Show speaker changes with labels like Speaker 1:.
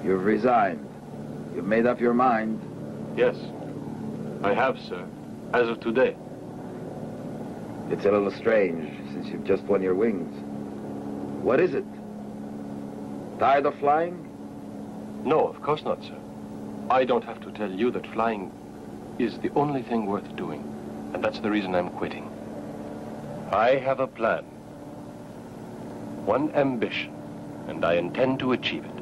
Speaker 1: You've resigned. You've made up your mind.
Speaker 2: Yes, I have, sir, as of today.
Speaker 1: It's a little strange, since you've just won your wings. What is it? Tired of flying?
Speaker 2: No, of course not, sir. I don't have to tell you that flying is the only thing worth doing, and that's the reason I'm quitting. I have a plan, one ambition, and I intend to achieve it.